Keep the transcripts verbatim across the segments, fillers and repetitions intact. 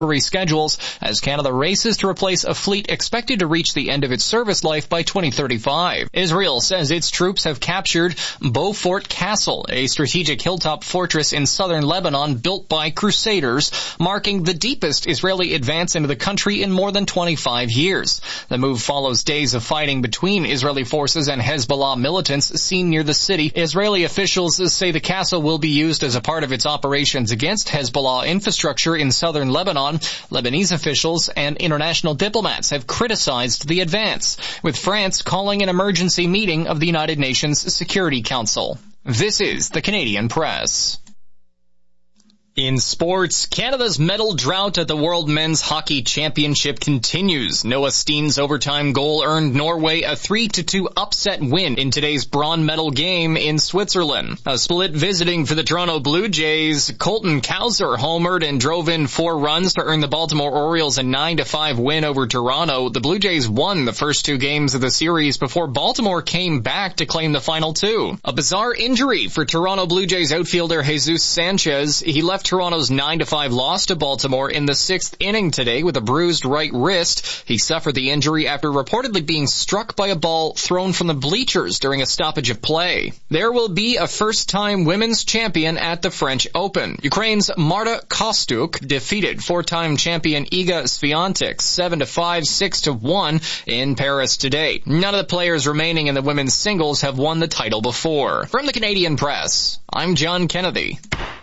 schedules as Canada races to replace a fleet expected to reach the end of its service life by twenty thirty-five. Israel says its troops have captured Beaufort Castle, a strategic hilltop fortress in southern Lebanon built by crusaders, marking the deepest Israeli advance into the country in more than twenty-five years. The move follows days of fighting between Israeli forces and Hezbollah militants seen near the city. Israeli officials say the castle will be used as a part of its operations against Hezbollah infrastructure in southern Lebanon. Lebanese officials and international diplomats have criticized the advance, with France calling an emergency meeting of the United Nations Security Council. This is the Canadian Press. In sports, Canada's medal drought at the World Men's Hockey Championship continues. Noah Steen's overtime goal earned Norway a three to two upset win in today's bronze medal game in Switzerland. A split visiting for the Toronto Blue Jays. Colton Cowser homered and drove in four runs to earn the Baltimore Orioles a nine to five win over Toronto. The Blue Jays won the first two games of the series before Baltimore came back to claim the final two. A bizarre injury for Toronto Blue Jays outfielder Jesus Sanchez. He left Toronto's nine to five loss to Baltimore in the sixth inning today with a bruised right wrist. He suffered the injury after reportedly being struck by a ball thrown from the bleachers during a stoppage of play. There will be a first-time women's champion at the French Open. Ukraine's Marta Kostuk defeated four-time champion Iga Swiatek seven to five, six to one in Paris today. None of the players remaining in the women's singles have won the title before. From the Canadian Press, I'm John Kennedy.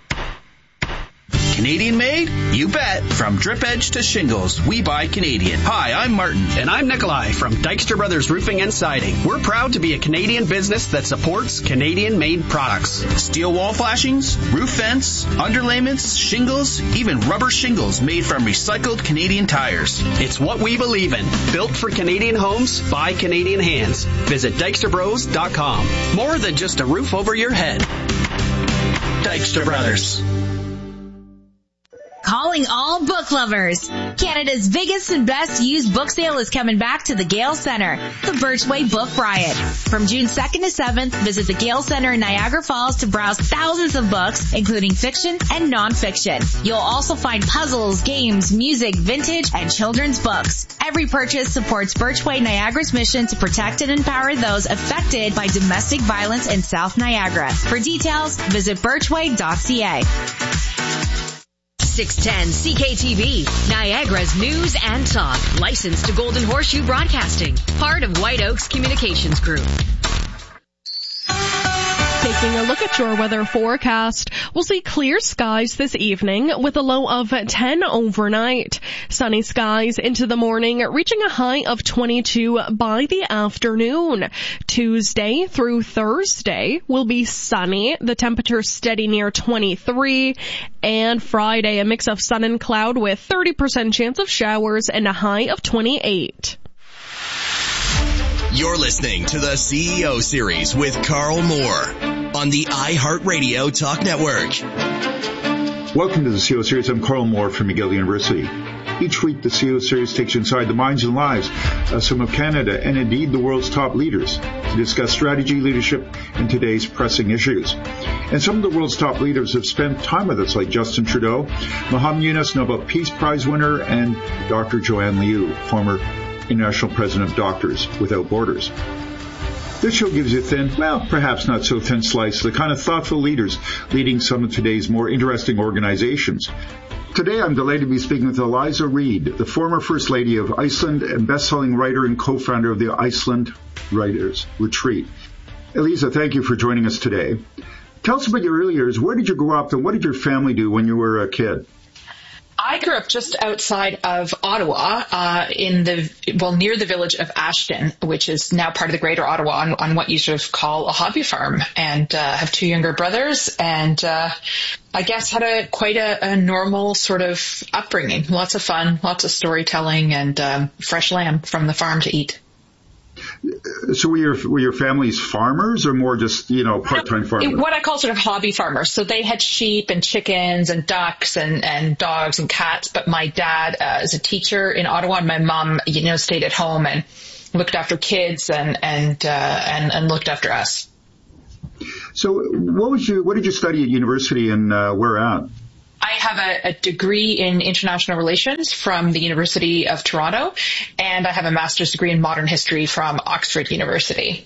Canadian made? You bet. From drip edge to shingles, we buy Canadian. Hi, I'm Martin. And I'm Nikolai from Dykstra Brothers Roofing and Siding. We're proud to be a Canadian business that supports Canadian-made products. Steel wall flashings, roof vents, underlayments, shingles, even rubber shingles made from recycled Canadian tires. It's what we believe in. Built for Canadian homes by Canadian hands. Visit dykstra bros dot com. More than just a roof over your head. Dykstra Brothers. Calling all book lovers. Canada's biggest and best used book sale is coming back to the Gale Centre, the Birchway Book Riot. From June second to seventh, visit the Gale Centre in Niagara Falls to browse thousands of books, including fiction and non-fiction. You'll also find puzzles, games, music, vintage, and children's books. Every purchase supports Birchway Niagara's mission to protect and empower those affected by domestic violence in South Niagara. For details, visit birchway dot c a. six ten C K T V, Niagara's news and talk. Licensed to Golden Horseshoe Broadcasting. Part of White Oaks Communications Group. Taking a look at your weather forecast, we'll see clear skies this evening with a low of ten overnight. Sunny skies into the morning, reaching a high of twenty-two by the afternoon. Tuesday through Thursday will be sunny, the temperature steady near twenty-three. And Friday, a mix of sun and cloud with thirty percent chance of showers and a high of twenty-eight. You're listening to the C E O Series with Carl Moore on the iHeartRadio Talk Network. Welcome to the C E O Series. I'm Carl Moore from McGill University. Each week, the C E O Series takes you inside the minds and lives of some of Canada and indeed the world's top leaders to discuss strategy, leadership, and today's pressing issues. And some of the world's top leaders have spent time with us, like Justin Trudeau, Mohamed Yunus, Nobel Peace Prize winner, and Doctor Joanne Liu, former International President of Doctors Without Borders. This show gives you a thin, well, perhaps not so thin slice of the kind of thoughtful leaders leading some of today's more interesting organizations. Today, I'm delighted to be speaking with Eliza Reid, the former First Lady of Iceland and best-selling writer and co-founder of the Iceland Writers Retreat. Eliza, thank you for joining us today. Tell us about your early years. Where did you grow up and what did your family do when you were a kid? I grew up just outside of Ottawa, uh, in the, well, near the village of Ashton, which is now part of the greater Ottawa on, on what you sort of call a hobby farm, and, uh, have two younger brothers and, uh, I guess had a quite a, a normal sort of upbringing. Lots of fun, lots of storytelling and, um, fresh lamb from the farm to eat. So were your, were your families farmers or more just, you know, part-time farmers? What I call sort of hobby farmers. So they had sheep and chickens and ducks and, and dogs and cats. But my dad uh, is a teacher in Ottawa, and my mom, you know, stayed at home and looked after kids and, and, uh, and, and looked after us. So what was you, what did you study at university and uh, where at? I have a, a degree in international relations from the University of Toronto, and I have a master's degree in modern history from Oxford University.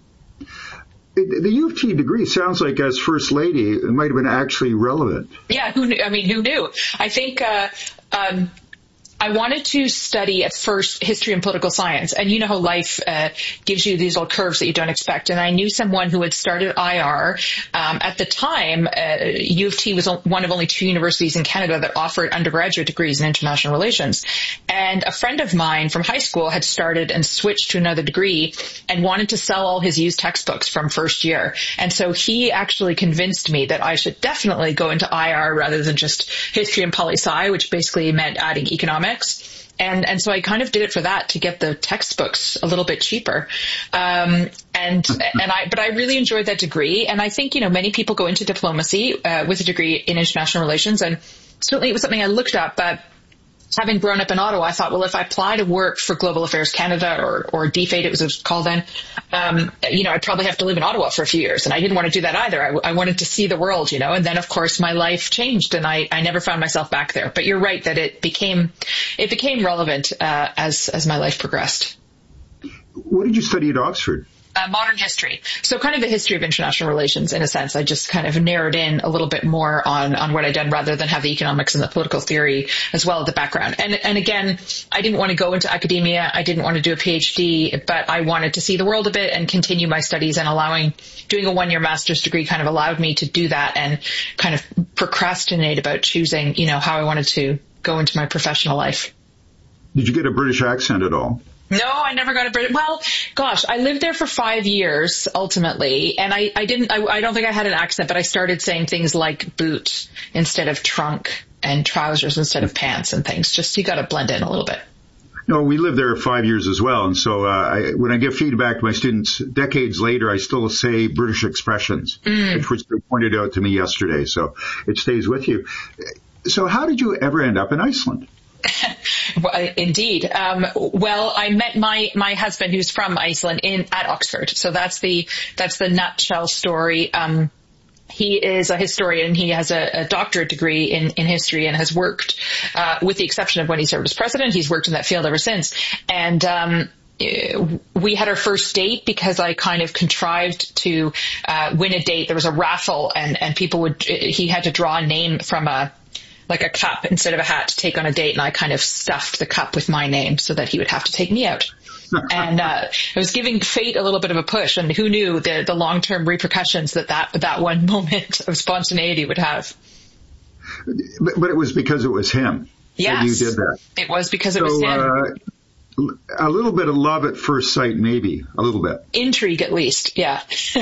The U of T degree sounds like, as First Lady, it might have been actually relevant. Yeah, who knew? I mean, who knew? I think uh, um, I wanted to study at first history and political science, and you know how life uh, gives you these little curves that you don't expect. And I knew someone who had started I R. Um, at the time, uh, U of T was one of only two universities in Canada that offered undergraduate degrees in international relations. And a friend of mine from high school had started and switched to another degree and wanted to sell all his used textbooks from first year. And so he actually convinced me that I should definitely go into I R rather than just history and poli-sci, which basically meant adding economics. And, and so I kind of did it for that, to get the textbooks a little bit cheaper. Um, and, and I, but I really enjoyed that degree. And I think, you know, many people go into diplomacy, uh, with a degree in international relations. And certainly it was something I looked up, but having grown up in Ottawa, I thought, well, if I apply to work for Global Affairs Canada or, or D F A D, it was called then, um, you know, I'd probably have to live in Ottawa for a few years. And I didn't want to do that either. I, I wanted to see the world, you know, and then of course my life changed and I, I never found myself back there. But you're right that it became, it became relevant, uh, as, as my life progressed. What did you study at Oxford? Uh, modern history. So kind of the history of international relations in a sense. I just kind of narrowed in a little bit more on, on what I'd done rather than have the economics and the political theory as well as the background. And, and again, I didn't want to go into academia. I didn't want to do a PhD, but I wanted to see the world a bit and continue my studies, and allowing, doing a one year master's degree kind of allowed me to do that and kind of procrastinate about choosing, you know, how I wanted to go into my professional life. Did you get a British accent at all? No, I never got a British. Well, gosh, I lived there for five years ultimately, and I, I didn't. I, I don't think I had an accent, but I started saying things like boot instead of trunk and trousers instead of pants and things. Just you got to blend in a little bit. No, we lived there five years as well, and so uh, I, when I give feedback to my students decades later, I still say British expressions, mm. which was pointed out to me yesterday. So it stays with you. So how did you ever end up in Iceland? Well, indeed. Um, well, I met my, my husband, who's from Iceland, in at Oxford. So that's the that's the nutshell story. Um, he is a historian. He has a, a doctorate degree in, in history and has worked, uh, with the exception of when he served as president, he's worked in that field ever since. And um, we had our first date because I kind of contrived to uh, win a date. There was a raffle, and, and people would. He had to draw a name from a. like a cup instead of a hat to take on a date, and I kind of stuffed the cup with my name so that he would have to take me out. And uh I was giving fate a little bit of a push, and who knew the the long-term repercussions that that, that one moment of spontaneity would have. But, but it was because it was him. Yes. That you did that. It was because it so, was him. Uh, a little bit of love at first sight, maybe. A little bit. Intrigue, at least, yeah.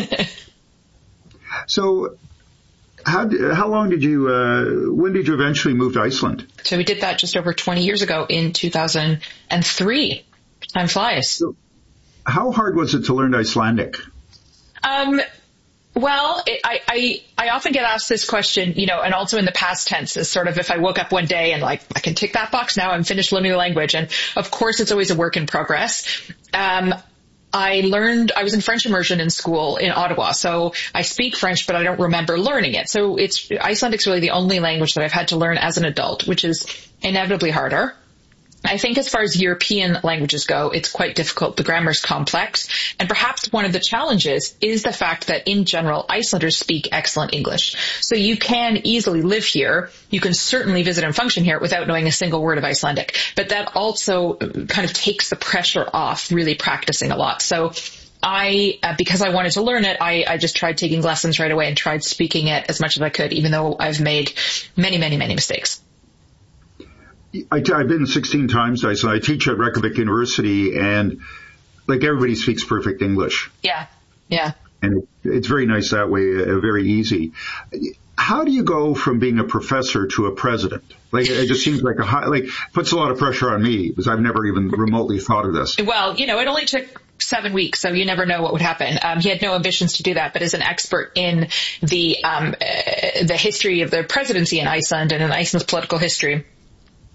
So... How how long did you, uh, when did you eventually move to Iceland? So we did that just over twenty years ago in two thousand three. Time flies. So how hard was it to learn Icelandic? Um, well, it, I, I, I often get asked this question, you know, and also in the past tense, is sort of if I woke up one day and like, I can tick that box now, I'm finished learning the language. And of course, it's always a work in progress. Um, I learned, I was in French immersion in school in Ottawa, so I speak French, but I don't remember learning it. So it's, Icelandic's really the only language that I've had to learn as an adult, which is inevitably harder. I think as far as European languages go, it's quite difficult. The grammar is complex. And perhaps one of the challenges is the fact that in general, Icelanders speak excellent English. So you can easily live here. You can certainly visit and function here without knowing a single word of Icelandic. But that also kind of takes the pressure off really practicing a lot. So I, uh, because I wanted to learn it, I, I just tried taking lessons right away and tried speaking it as much as I could, even though I've made many, many, many mistakes. I, I've been sixteen times to Iceland. I teach at Reykjavik University, and like everybody speaks perfect English. Yeah, yeah. And it, it's very nice that way, uh, very easy. How do you go from being a professor to a president? Like, it just seems like a high, like, puts a lot of pressure on me because I've never even remotely thought of this. Well, you know, it only took seven weeks, so you never know what would happen. Um, he had no ambitions to do that, but as an expert in the, um, uh, the history of the presidency in Iceland and in Iceland's political history,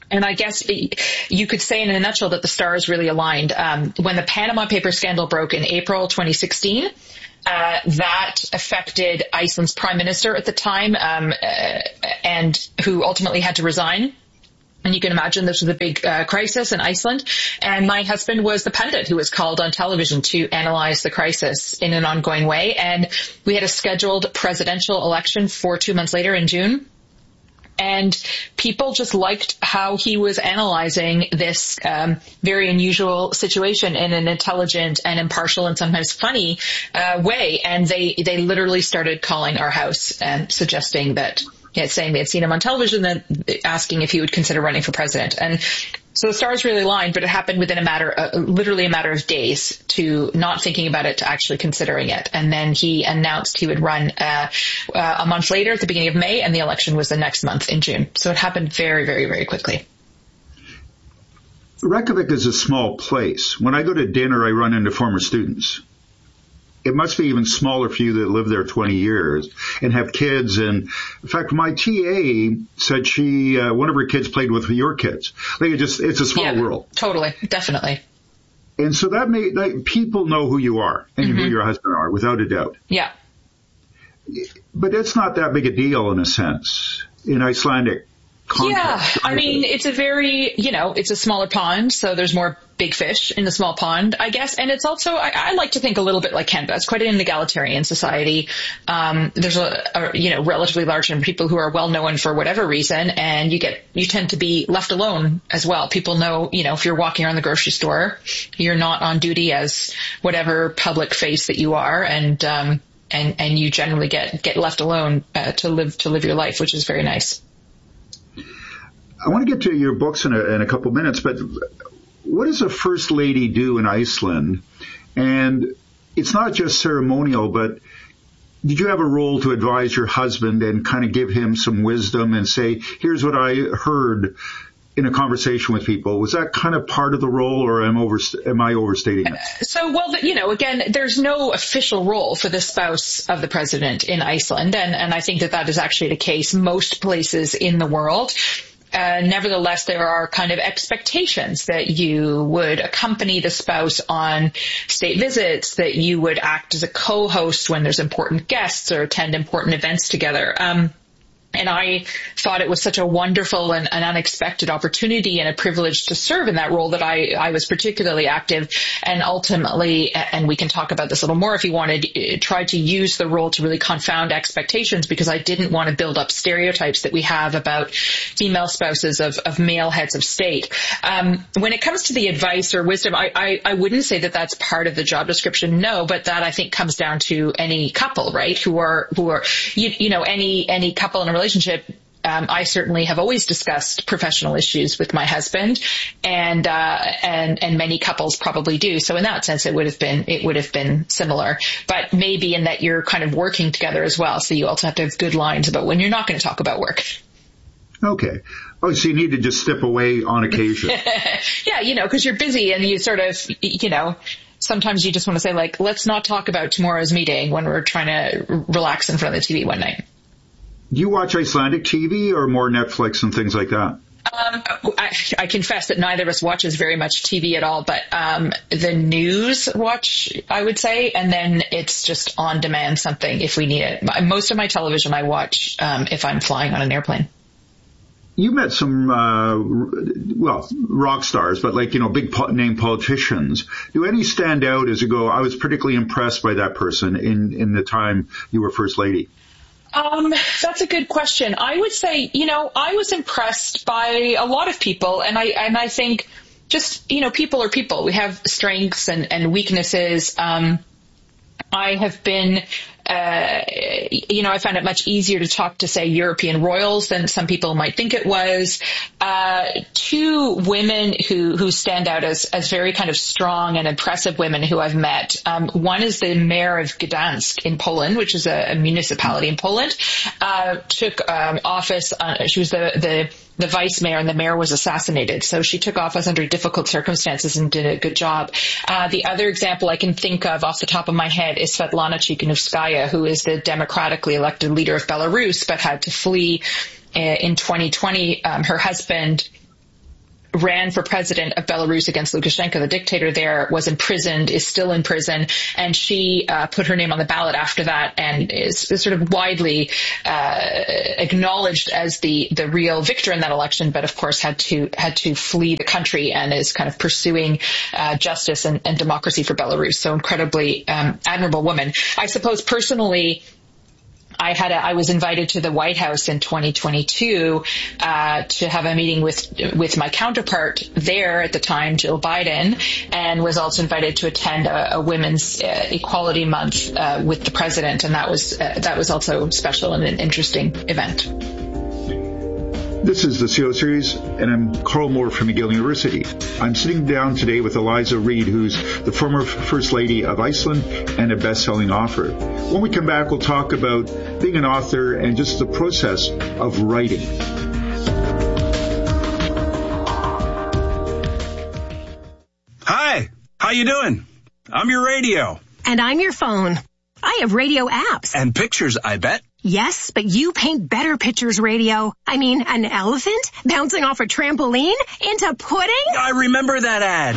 And I guess it, you could say in a nutshell that the stars really aligned. Um, when the Panama Papers scandal broke in April twenty sixteen, uh, that affected Iceland's prime minister at the time, um, uh, and who ultimately had to resign. And you can imagine this was a big uh, crisis in Iceland. And my husband was the pundit who was called on television to analyze the crisis in an ongoing way. And we had a scheduled presidential election for two months later in June. And people just liked how he was analyzing this um, very unusual situation in an intelligent and impartial and sometimes funny uh, way. And they, they literally started calling our house and suggesting that, yeah, saying they had seen him on television, then asking if he would consider running for president. And so the stars really aligned, but it happened within a matter, uh, literally a matter of days, to not thinking about it to actually considering it. And then he announced he would run uh, uh, a month later at the beginning of May, and the election was the next month in June. So it happened very, very, very quickly. Reykjavik is a small place. When I go to dinner, I run into former students. It must be even smaller for you that live there twenty years and have kids. And in fact, my T A said she, uh, one of her kids played with your kids. Like it just, it's a small yeah, world. Totally. Definitely. And so that may, like, people know who you are and mm-hmm. who your husband are, without a doubt. Yeah. But it's not that big a deal in a sense in Icelandic context. Yeah. I mean, it's a very, you know, it's a smaller pond, so there's more big fish in the small pond, I guess. And it's also, I, I like to think a little bit like Canada. It's quite an egalitarian society. Um, there's a, a, you know, relatively large number of people who are well known for whatever reason, and you get, you tend to be left alone as well. People know, you know, if you're walking around the grocery store, you're not on duty as whatever public face that you are, and, um, and, and you generally get, get left alone, uh, to live, to live your life, which is very nice. I want to get to your books in a, in a couple minutes, but what does a first lady do in Iceland? And it's not just ceremonial, but did you have a role to advise your husband and kind of give him some wisdom and say, here's what I heard in a conversation with people? Was that kind of part of the role, or am, over, am I overstating it? So, well, you know, again, there's no official role for the spouse of the president in Iceland, and, and I think that that is actually the case most places in the world. Uh, nevertheless, there are kind of expectations that you would accompany the spouse on state visits, that you would act as a co-host when there's important guests or attend important events together. Um, And I thought it was such a wonderful and an unexpected opportunity and a privilege to serve in that role that I, I was particularly active, and ultimately, and we can talk about this a little more if you wanted, tried to use the role to really confound expectations, because I didn't want to build up stereotypes that we have about female spouses of, of male heads of state. Um, when it comes to the advice or wisdom, I, I, I wouldn't say that that's part of the job description, no, but that I think comes down to any couple, right, who are, who are, you, you know, any, any couple in a relationship. Um, I certainly have always discussed professional issues with my husband, and uh, and and many couples probably do. So in that sense, it would have been it would have been similar, but maybe in that you're kind of working together as well. So you also have to have good lines about when you're not going to talk about work. Okay. Oh, so you need to just step away on occasion. Yeah, you know, because you're busy and you sort of, you know. Sometimes you just want to say, like, let's not talk about tomorrow's meeting when we're trying to relax in front of the T V one night. Do you watch Icelandic T V or more Netflix and things like that? Um, I, I confess that neither of us watches very much T V at all, but um, the news watch, I would say, and then it's just on demand something if we need it. Most of my television I watch um, if I'm flying on an airplane. You met some, uh, well, rock stars, but like, you know, big po- name politicians. Do any stand out as you go, I was particularly impressed by that person in, in the time you were First Lady? Um, that's a good question. I would say, you know, I was impressed by a lot of people, and I, and I think just, you know, people are people. We have strengths and, and weaknesses. Um, I have been, uh, you know, I found it much easier to talk to, say, European royals than some people might think it was. Uh, two women who, who stand out as, as very kind of strong and impressive women who I've met. Um, one is the mayor of Gdansk in Poland, which is a, a municipality in Poland, uh, took, um, office, uh, she was the, the, the vice mayor, and the mayor was assassinated. So she took office under difficult circumstances and did a good job. Uh, the other example I can think of off the top of my head is Svetlana Tikhanovskaya, who is the democratically elected leader of Belarus, but had to flee uh, in twenty twenty. Um, her husband ran for president of Belarus against Lukashenko, the dictator there, was imprisoned, is still in prison, and she uh, put her name on the ballot after that, and is, is sort of widely uh, acknowledged as the the real victor in that election, but of course had to had to flee the country and is kind of pursuing uh, justice and, and democracy for Belarus. So incredibly um, admirable woman. I suppose personally, I had a, I was invited to the White House in twenty twenty-two uh, to have a meeting with with my counterpart there at the time, Jill Biden, and was also invited to attend a, a Women's uh, Equality Month uh, with the president, and that was uh, that was also special and an interesting event. This is the C O Series, and I'm Carl Moore from McGill University. I'm sitting down today with Eliza Reid, who's the former First Lady of Iceland and a best-selling author. When we come back, we'll talk about being an author and just the process of writing. Hi, how you doing? I'm your radio. And I'm your phone. I have radio apps. And pictures, I bet. Yes, but you paint better pictures, radio. I mean, an elephant bouncing off a trampoline into pudding? I remember that ad.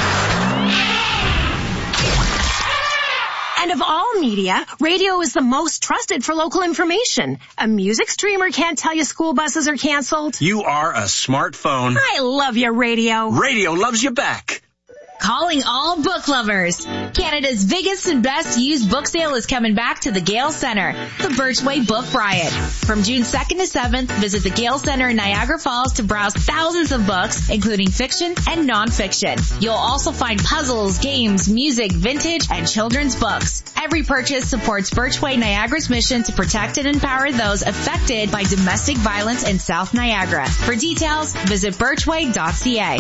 And of all media, radio is the most trusted for local information. A music streamer can't tell you school buses are canceled. You are a smartphone. I love you, radio. Radio loves you back. Calling all book lovers. Canada's biggest and best used book sale is coming back to the Gale Centre, the Birchway Book Riot. From June second to seventh, visit the Gale Centre in Niagara Falls to browse thousands of books, including fiction and non-fiction. You'll also find puzzles, games, music, vintage, and children's books. Every purchase supports Birchway Niagara's mission to protect and empower those affected by domestic violence in South Niagara. For details, visit birchway dot c a.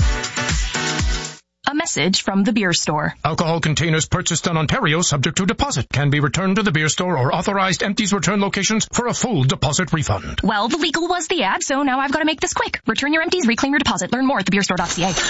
A message from the beer store. Alcohol containers purchased in Ontario subject to deposit can be returned to the beer store or authorized empties return locations for a full deposit refund. Well, the legal was the ad, so now I've got to make this quick. Return your empties, reclaim your deposit. Learn more at the beer store dot c a.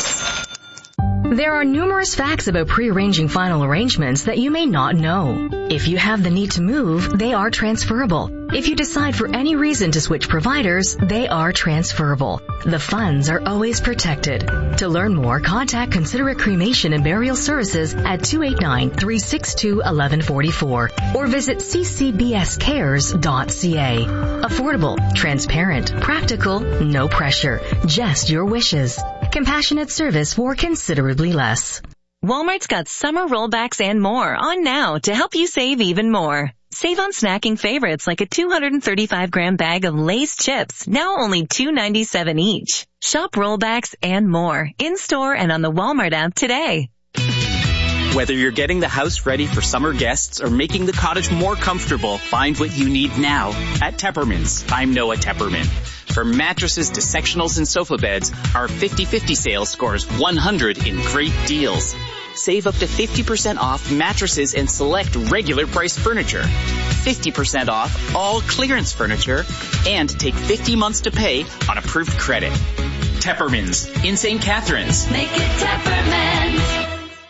There are numerous facts about pre-arranging final arrangements that you may not know. If you have the need to move, they are transferable. If you decide for any reason to switch providers, they are transferable. The funds are always protected. To learn more, contact Considerate Cremation and Burial Services at two eight nine, three six two, one one four four or visit c c b s cares dot c a. Affordable, transparent, practical, no pressure, just your wishes. Compassionate service for considerably less. Walmart's got summer rollbacks and more on now to help you save even more. Save on snacking favorites like a two hundred thirty-five gram bag of Lay's chips, now only two ninety-seven each. Shop rollbacks and more in-store and on the Walmart app today. Whether you're getting the house ready for summer guests or making the cottage more comfortable, find what you need now at Tepperman's. I'm Noah Tepperman. From mattresses to sectionals and sofa beds, our fifty fifty sale scores one hundred in great deals. Save up to fifty percent off mattresses and select regular price furniture. fifty percent off all clearance furniture and take fifty months to pay on approved credit. Tepperman's in Saint Catharines. Make it Tepperman's.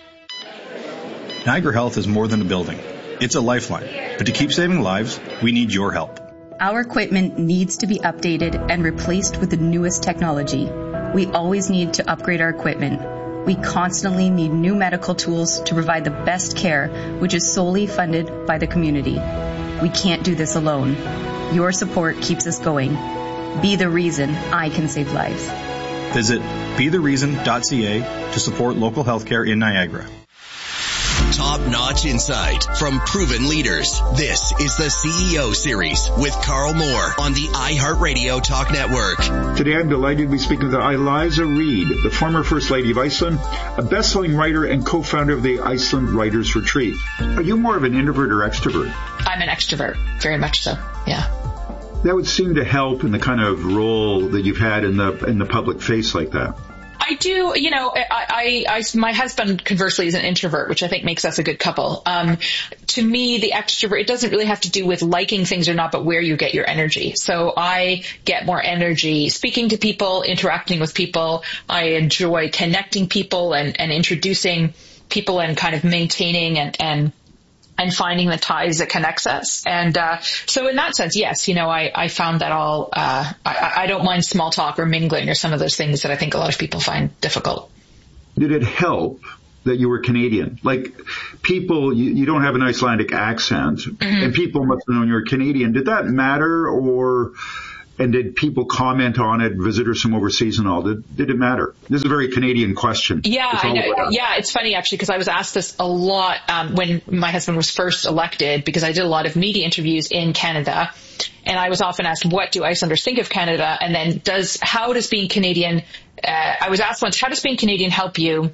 Niagara Health is more than a building. It's a lifeline. But to keep saving lives, we need your help. Our equipment needs to be updated and replaced with the newest technology. We always need to upgrade our equipment. We constantly need new medical tools to provide the best care, which is solely funded by the community. We can't do this alone. Your support keeps us going. Be the reason I can save lives. Visit be the reason dot c a to support local healthcare in Niagara. Top-notch insight from proven leaders. This is the C E O Series with Carl Moore on the iHeartRadio Talk Network. Today I'm delighted to be speaking with Eliza Reid, the former First Lady of Iceland, a best-selling writer and co-founder of the Iceland Writers Retreat. Are you more of an introvert or extrovert? I'm an extrovert, very much so, yeah. That would seem to help in the kind of role that you've had in the in the public face like that. I do, you know, I, I, I, my husband conversely is an introvert, which I think makes us a good couple. Um, to me, the extrovert, it doesn't really have to do with liking things or not, but where you get your energy. So I get more energy speaking to people, interacting with people. I enjoy connecting people and, and introducing people and kind of maintaining and, and and finding the ties that connects us. And uh, so in that sense, yes, you know, I, I found that all, uh, I, I don't mind small talk or mingling or some of those things that I think a lot of people find difficult. Did it help that you were Canadian? Like, people, you, you don't have an Icelandic accent, mm-hmm. and people must have known you were Canadian. Did that matter, or... And did people comment on it, visitors from overseas and all? Did, did it matter? This is a very Canadian question. Yeah, I know. Yeah, it's funny actually, because I was asked this a lot um, when my husband was first elected, because I did a lot of media interviews in Canada. And I was often asked, what do Icelanders think of Canada? And then does, how does being Canadian, uh, I was asked once, how does being Canadian help you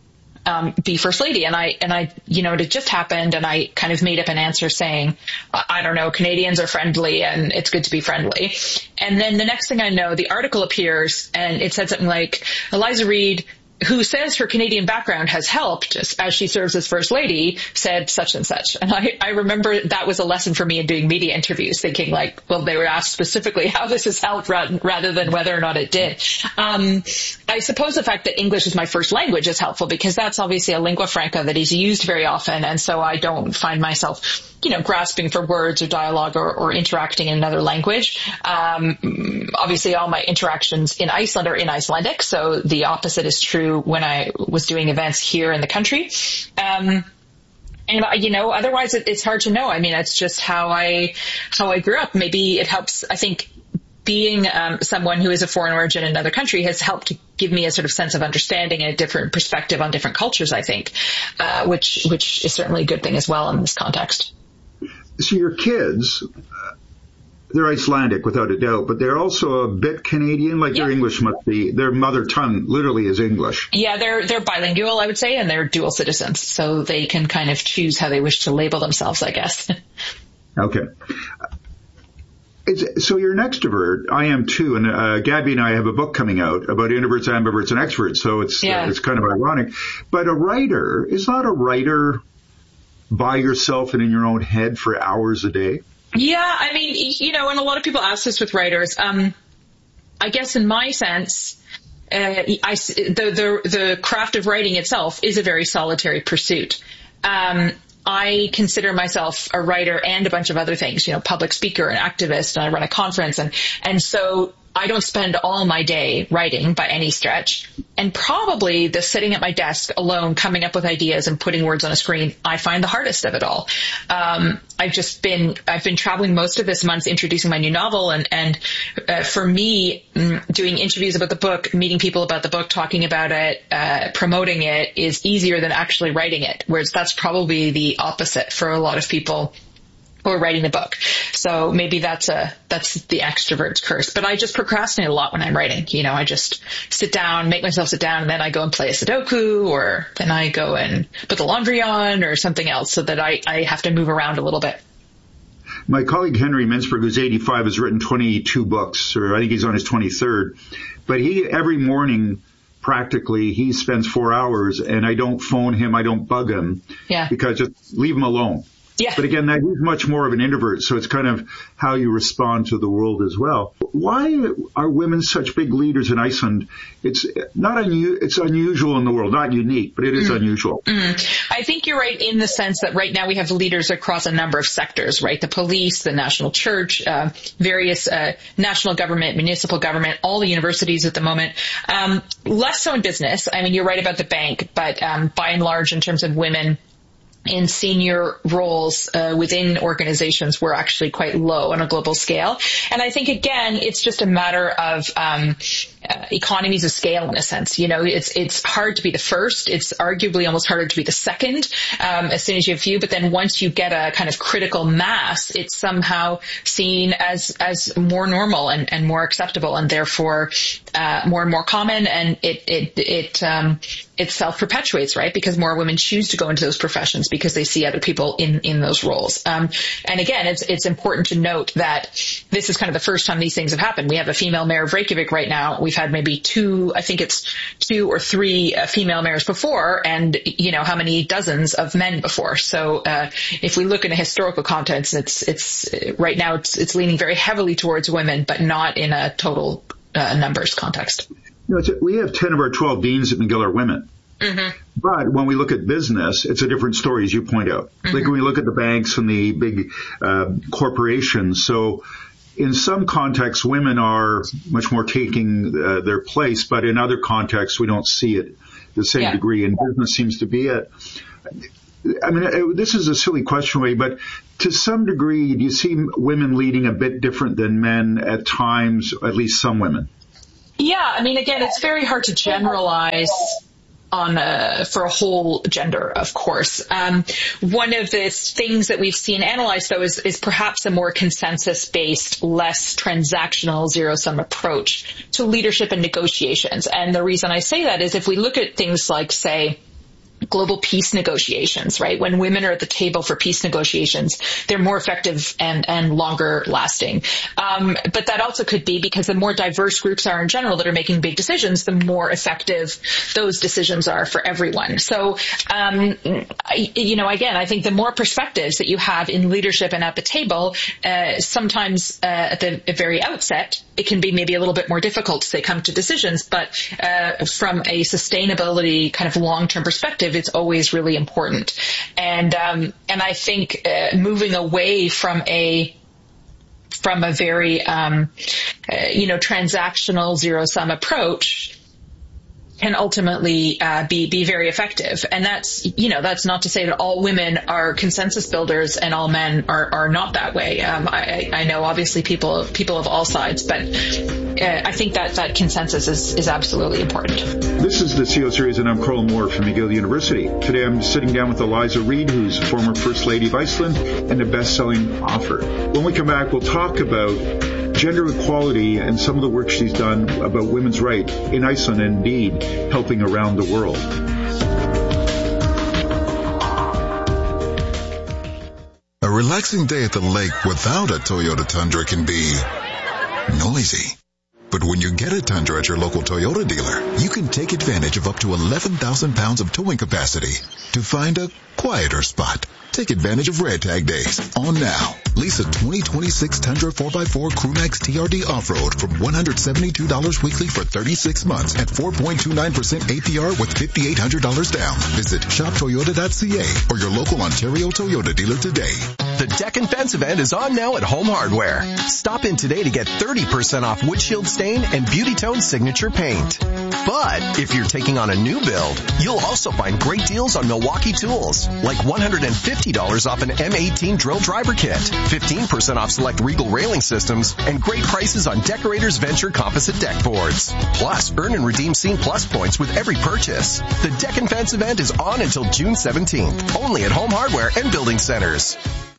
Um, be First Lady? And I, and I, you know, it had just happened, and I kind of made up an answer saying, I don't know, Canadians are friendly and it's good to be friendly. And then the next thing I know, the article appears and it said something like, Eliza Reid, who says her Canadian background has helped as she serves as First Lady, said such and such. And I, I remember that was a lesson for me in doing media interviews, thinking like, well, they were asked specifically how this has helped rather than whether or not it did. Um, I suppose the fact that English is my first language is helpful, because that's obviously a lingua franca that is used very often. And so I don't find myself, you know, grasping for words or dialogue or, or interacting in another language. Um, obviously all my interactions in Iceland are in Icelandic. So the opposite is true when I was doing events here in the country. Um, and, you know, otherwise it, it's hard to know. I mean, it's just how I, how I grew up. Maybe it helps. I think being um, someone who is a foreign origin in another country has helped to give me a sort of sense of understanding and a different perspective on different cultures, I think, uh, which, which is certainly a good thing as well in this context. So your kids, they're Icelandic without a doubt, but they're also a bit Canadian. Like yeah. Their English must be, their mother tongue literally is English. Yeah, they're they're bilingual, I would say, and they're dual citizens, so they can kind of choose how they wish to label themselves, I guess. Okay. It's, so you're an extrovert. I am too, and uh, Gabby and I have a book coming out about introverts, ambiverts, and extroverts. So it's yeah. uh, it's kind of ironic. But a writer is not a writer by yourself and in your own head for hours a day. Yeah, I mean, you know, and a lot of people ask this with writers. Um, I guess in my sense, uh, I, the, the, the craft of writing itself is a very solitary pursuit. Um, I consider myself a writer and a bunch of other things, you know, public speaker and activist, and I run a conference. And, and so I don't spend all my day writing by any stretch. And probably the sitting at my desk alone, coming up with ideas and putting words on a screen, I find the hardest of it all. Um, I've just been, I've been traveling most of this month introducing my new novel. And, and, uh, for me, doing interviews about the book, meeting people about the book, talking about it, uh, promoting it is easier than actually writing it. Whereas that's probably the opposite for a lot of people who are writing the book. So maybe that's a, that's the extrovert's curse. But I just procrastinate a lot when I'm writing. You know, I just sit down, make myself sit down, and then I go and play a Sudoku, or then I go and put the laundry on or something else, so that I, I have to move around a little bit. My colleague Henry Mintzberg, who's eighty-five, has written twenty-two books, or I think he's on his twenty-third. But he, every morning, practically, he spends four hours, and I don't phone him, I don't bug him. Yeah. Because just leave him alone. Yeah. But again, that he's much more of an introvert, so it's kind of how you respond to the world as well. Why are women such big leaders in Iceland? It's not unu- it's unusual in the world, not unique, but it is mm. unusual. Mm. I think you're right in the sense that right now we have leaders across a number of sectors, right? The police, the national church, uh, various uh, national government, municipal government, all the universities at the moment. Um, less so in business. I mean, you're right about the bank, but um, by and large, in terms of women in senior roles uh, within organizations, we're actually quite low on a global scale. And I think, again, it's just a matter of um, uh, economies of scale in a sense. You know, it's it's hard to be the first. It's arguably almost harder to be the second um, as soon as you have few. But then once you get a kind of critical mass, it's somehow seen as as more normal and, and more acceptable, and therefore uh, more and more common. And it it it um, it self-perpetuates, right? Because more women choose to go into those professions because they see other people in, in those roles. Um, and again, it's, it's important to note that this is kind of the first time these things have happened. We have a female mayor of Reykjavik right now. We've had maybe two, I think it's two or three uh, female mayors before, and, you know, how many dozens of men before. So, uh, if we look in a historical context, it's, it's, right now it's, it's leaning very heavily towards women, but not in a total uh, numbers context. You know, it's a, we have ten of our twelve deans at McGill are women. Mm-hmm. But when we look at business, it's a different story, as you point out. Mm-hmm. Like when we look at the banks and the big uh, corporations. So in some contexts, women are much more taking uh, their place, but in other contexts, we don't see it the same yeah. degree. And business seems to be it. I mean, it, this is a silly question, Ray, but to some degree, do you see women leading a bit different than men at times, at least some women? Yeah, I mean, again, it's very hard to generalize on a, for a whole gender, of course. Um, one of the things that we've seen analyzed, though, is, is perhaps a more consensus-based, less transactional zero-sum approach to leadership and negotiations. And the reason I say that is if we look at things like, say, global peace negotiations, right? When women are at the table for peace negotiations, they're more effective and, and longer lasting. Um, but that also could be because the more diverse groups are in general that are making big decisions, the more effective those decisions are for everyone. So, um, I, you know, again, I think the more perspectives that you have in leadership and at the table, uh, sometimes uh, at the very outset, it can be maybe a little bit more difficult to come to decisions. But uh, from a sustainability kind of long-term perspective, it's always really important. And um, and I think uh, moving away from a from a very um, uh, you know transactional zero-sum approach can ultimately uh, be be very effective. And that's you know that's not to say that all women are consensus builders and all men are, are not that way. Um, I, I know obviously people people of all sides, but uh, I think that that consensus is is absolutely important. This is the C E O Series, and I'm Carl Moore from McGill University. Today I'm sitting down with Eliza Reid, who's former First Lady of Iceland and a best-selling author. When we come back, we'll talk about gender equality and some of the work she's done about women's rights in Iceland and indeed helping around the world. A relaxing day at the lake without a Toyota Tundra can be noisy. But when you get a Tundra at your local Toyota dealer, you can take advantage of up to eleven thousand pounds of towing capacity to find a quieter spot. Take advantage of Red Tag Days on now. Lease a twenty twenty-six Tundra four by four Crewmax T R D Off-Road from one hundred seventy-two dollars weekly for thirty-six months at four point two nine percent A P R with five thousand eight hundred dollars down. Visit shop toyota dot c a or your local Ontario Toyota dealer today. The Deck and Fence event is on now at Home Hardware. Stop in today to get thirty percent off windshield stain and Beauty Tone signature paint. But if you're taking on a new build, you'll also find great deals on Milwaukee tools, like one hundred fifty dollars off an M eighteen drill driver kit, fifteen percent off select Regal railing systems, and great prices on Decorators Venture composite deck boards. Plus, earn and redeem Scene Plus points with every purchase. The Deck and Fence event is on until June seventeenth, only at Home Hardware and Building Centers.